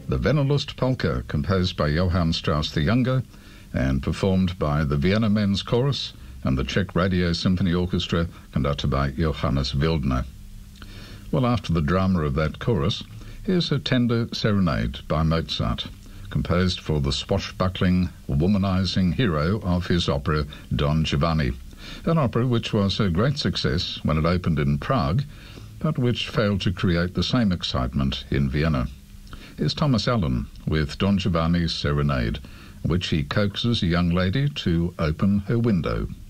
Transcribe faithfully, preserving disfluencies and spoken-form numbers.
the Vennerlust Polka, composed by Johann Strauss the Younger and performed by the Vienna Men's Chorus and the Czech Radio Symphony Orchestra, conducted by Johannes Wildner. Well, after the drama of that chorus, here's a tender serenade by Mozart, composed for the swashbuckling, womanizing hero of his opera Don Giovanni, an opera which was a great success when it opened in Prague, but which failed to create the same excitement in Vienna. Here's Thomas Allen with Don Giovanni's Serenade, which he coaxes a young lady to open her window.